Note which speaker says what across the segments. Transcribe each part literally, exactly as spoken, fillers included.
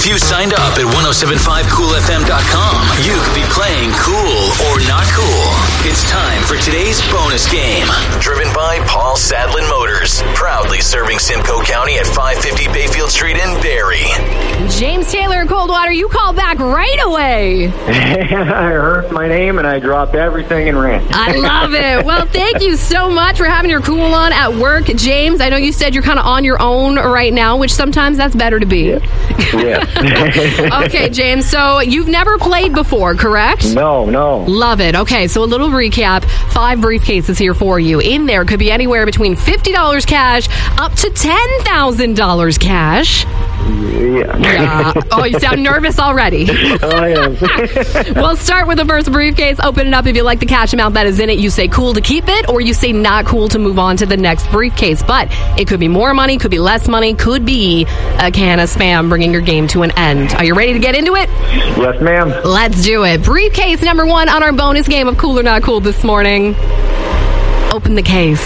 Speaker 1: If you signed up at ten seventy-five cool f m dot com, you could be playing Cool or Not Cool. It's time for today's bonus game. Driven by Paul Sadlin Motors. Proudly serving Simcoe County at five fifty Bayfield Street in Barrie.
Speaker 2: James Taylor, Coldwater, you called back right away.
Speaker 3: I heard my name and I dropped everything and ran.
Speaker 2: I love it. Well, thank you so much for having your cool on at work. James, I know you said you're kind of on your own right now, which sometimes that's better to be.
Speaker 3: Yeah. yeah.
Speaker 2: Okay, James, so you've never played before, correct?
Speaker 3: No, no.
Speaker 2: Love it. Okay, so a little recap. Five briefcases here for you. In there could be anywhere between fifty dollars cash up to ten thousand dollars cash.
Speaker 3: Yeah.
Speaker 2: Yeah. Oh, you sound nervous already.
Speaker 3: Oh, I am.
Speaker 2: We'll start with the first briefcase. Open it up. If you like the cash amount that is in it, you say cool to keep it, or you say not cool to move on to the next briefcase. But it could be more money, could be less money, could be a can of Spam bringing your game to an end. Are you ready to get into it?
Speaker 3: Yes, ma'am.
Speaker 2: Let's do it. Briefcase number one on our bonus game of Cool or Not Cool this morning. Open the case.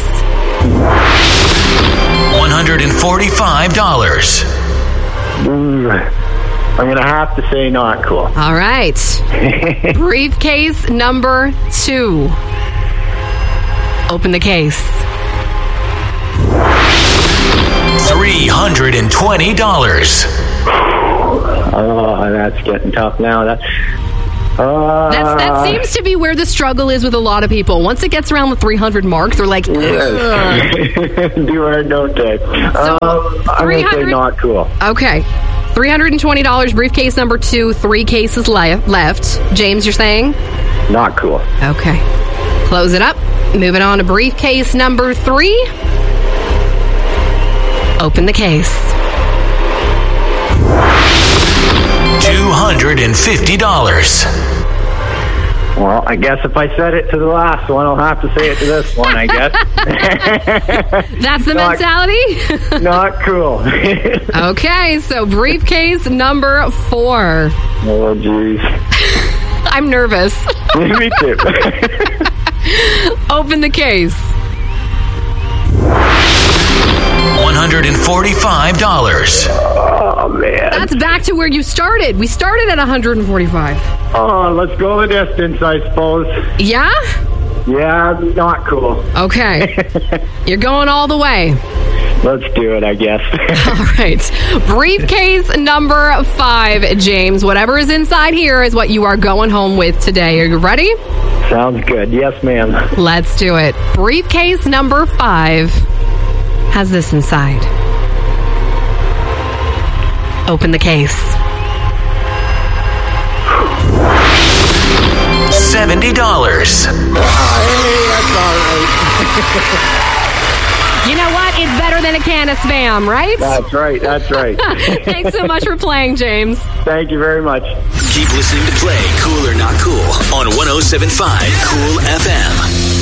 Speaker 1: one hundred forty-five dollars.
Speaker 3: Mm, I'm going to have to say not cool.
Speaker 2: All right. Briefcase number two. Open the case.
Speaker 1: three hundred twenty dollars.
Speaker 3: Oh, that's getting tough now. That, uh,
Speaker 2: That's, that seems to be where the struggle is with a lot of people. Once it gets around the three hundred mark, they're like, ugh.
Speaker 3: do or don't take.
Speaker 2: So,
Speaker 3: um, I'm going to say not cool.
Speaker 2: Okay. three hundred twenty dollars, briefcase number two, three cases le- left. James, you're saying?
Speaker 3: Not cool.
Speaker 2: Okay. Close it up. Moving on to briefcase number three. Open the case.
Speaker 1: two hundred fifty dollars.
Speaker 3: Well, I guess if I said it to the last one, I'll have to say it to this one, I guess.
Speaker 2: That's the
Speaker 3: not,
Speaker 2: mentality?
Speaker 3: Not cool.
Speaker 2: Okay, so briefcase number four.
Speaker 3: Oh, jeez.
Speaker 2: I'm nervous.
Speaker 3: Me too.
Speaker 2: Open the case.
Speaker 1: one hundred forty-five dollars.
Speaker 3: Oh, man.
Speaker 2: That's back to where you started. We started at one hundred forty-five.
Speaker 3: Oh, let's go the distance, I suppose.
Speaker 2: Yeah?
Speaker 3: Yeah, not cool.
Speaker 2: Okay. You're going all the way.
Speaker 3: Let's do it, I guess.
Speaker 2: All right. Briefcase number five, James. Whatever is inside here is what you are going home with today. Are you ready?
Speaker 3: Sounds good. Yes, ma'am.
Speaker 2: Let's do it. Briefcase number five has this inside. Open the case.
Speaker 1: seventy dollars.
Speaker 3: Hey, that's all right.
Speaker 2: You know what? It's better than a can of Spam, right?
Speaker 3: That's right. That's right.
Speaker 2: Thanks so much for playing, James.
Speaker 3: Thank you very much.
Speaker 1: Keep listening to Play Cool or Not Cool on ten seventy-five Cool F M.